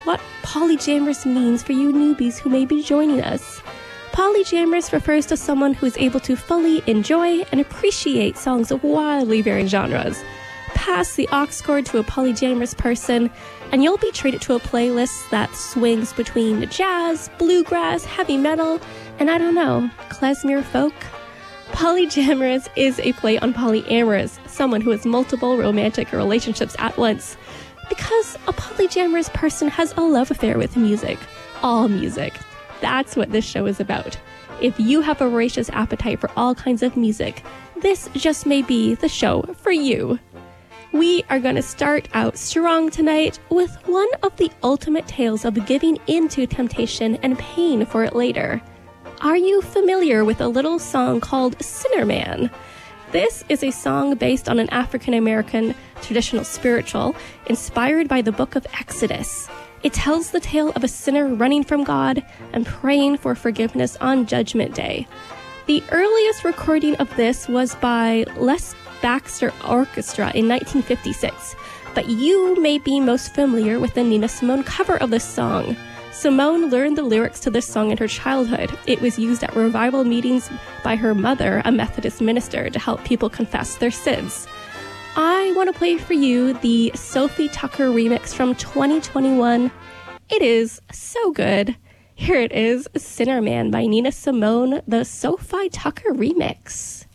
what polyamorous means for you newbies who may be joining us. Polyamorous refers to someone who is able to fully enjoy and appreciate songs of wildly varying genres. Pass the aux cord to a polyamorous person, and you'll be treated to a playlist that swings between jazz, bluegrass, heavy metal, and I don't know, klezmer folk. Polyamorous is a play on polyamorous, someone who has multiple romantic relationships at once. Because a polyamorous person has a love affair with music. All music. That's what this show is about. If you have a voracious appetite for all kinds of music, this just may be the show for you. We are going to start out strong tonight with one of the ultimate tales of giving into temptation and paying for it later. Are you familiar with a little song called Sinner Man? This is a song based on an African-American traditional spiritual inspired by the book of Exodus. It tells the tale of a sinner running from God and praying for forgiveness on Judgment Day. The earliest recording of this was by Les Baxter Orchestra in 1956, but you may be most familiar with the Nina Simone cover of this song. Simone learned the lyrics to this song in her childhood. It was used at revival meetings by her mother, a Methodist minister, to help people confess their sins. I want to play for you the Sophie Tucker remix from 2021. It is so good. Here it is, Sinner Man by Nina Simone, the Sophie Tucker remix.